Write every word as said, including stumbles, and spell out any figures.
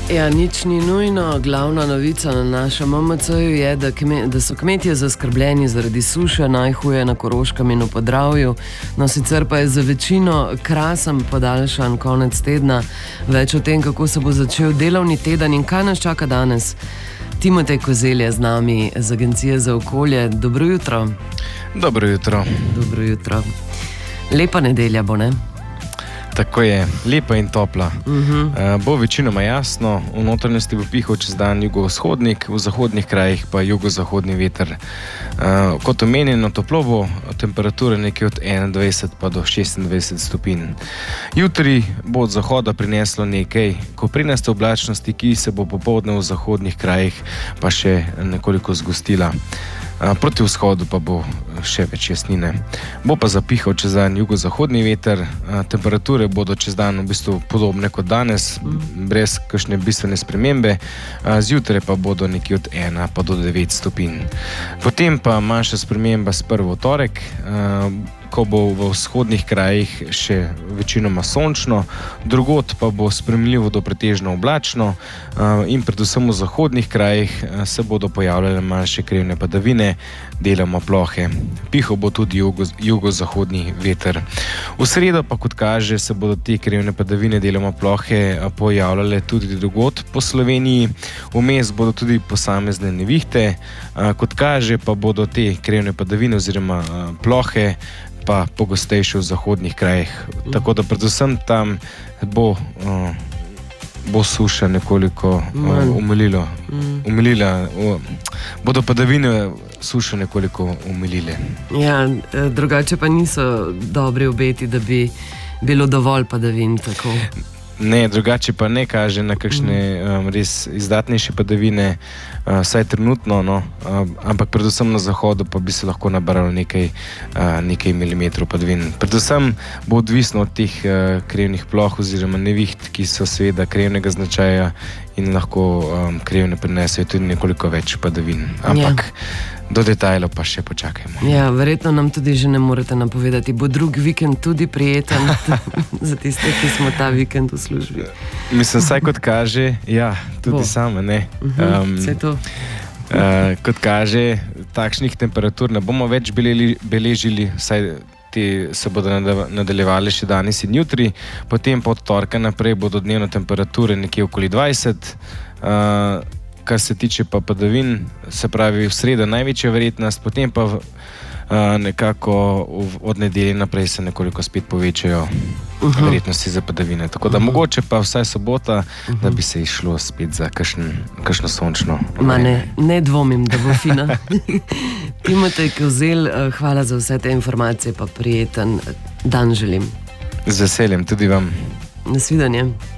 Ja, nič ni nujno. Glavna novica na našem M M C-ju je, da, kme, da so kmetje zaskrbljeni zaradi suše, najhuje na Koroškem in v Podravju. No, sicer pa je za večino krasen podaljšan konec tedna. Več o tem, kako se bo začel delovni teden in kaj nas čaka danes. Timotej Kozelj je z nami z Agencije za okolje. Dobro jutro. Dobro jutro. Dobro jutro. Lepa nedelja bo, ne? Tako je, lepa in topla. Uh-huh. Uh, bo večinoma jasno, v notranjosti bo pihal čez dan jugovzhodnik, v zahodnih krajih pa jugozahodni veter. Uh, kot omenjeno, toplo bo, temperatura nekje od enaindvajset pa do šestindvajset stopinj. Jutri bo od zahoda prineslo nekaj koprinaste oblačnosti, ki se bo popoldne v zahodnih krajih pa še nekoliko zgostila. Proti vzhodu pa bo še več jasnine. Bo pa zapihal čez dan jugozahodni veter, temperature bodo čez dan v bistvu podobne kot danes, brez kakšne bistvene spremembe, zjutraj pa bodo nekje od ena pa do devet stopinj. Potem pa manjša sprememba s prvo torek, ko bo v vzhodnih krajih še večinoma sončno, drugod pa bo sprejemljivo do pretežno oblačno in predvsem v zahodnih krajih se bodo pojavljale manjše krivne padavine, deloma plohe. Pihal bo tudi jugo, jugozahodni veter. V sredo pa, kot kaže, se bodo te krivne padavine, deloma plohe, pojavljale tudi drugod po Sloveniji. Vmes bodo tudi posamezne nevihte. Kot kaže, pa bodo te krivne padavine oziroma plohe pa pogostejše v zahodnih krajih. Mm. Tako da predvsem tam bo, uh, bo suša nekoliko uh, umililo. Mm. Umilila, uh, bodo padavine sušo nekoliko umilile. Ja, drugače pa niso dobri obeti, da bi bilo dovolj padavin, tako. Ne, drugače pa ne kaže na kakšne um, res izdatnejše padavine, uh, saj trenutno, no, uh, ampak predvsem na zahodu pa bi se lahko nabralo nekaj, uh, nekaj milimetrov padavin. Predvsem bo odvisno od teh uh, krevnih ploh oziroma neviht, ki so seveda krevnega značaja in lahko um, krevne prinesejo tudi nekoliko več padavin. Ampak ja. Do detajlov pa še počakajmo. Ja, verjetno nam tudi že ne morete napovedati. Bo drug vikend tudi prijeten za tiste, ki smo ta vikend v službi. Mislim, saj kot kaže, ja, tudi sama, ne. Um, Vse to. Uh, kot kaže, takšnih temperatur ne bomo več beležili, saj te se bodo nadaljevali še danes in jutri. Potem pa od torka naprej bodo dnevne temperature nekje okoli dvajset. Uh, Kar se tiče pa padavin, se pravi v sredo največja verjetnost, potem pa v, uh, nekako v, od nedelje naprej se nekoliko spet povečajo uh-huh. verjetnosti za padavine. Tako da uh-huh. mogoče pa vsaj sobota, uh-huh. da bi se išlo spet za kakšen, kakšno sončno. Ma ne, ne dvomim, da bo fina. Timotej Kozelj, hvala za vse te informacije, pa prijeten dan želim. Z veseljem, tudi vam. Nasvidenje.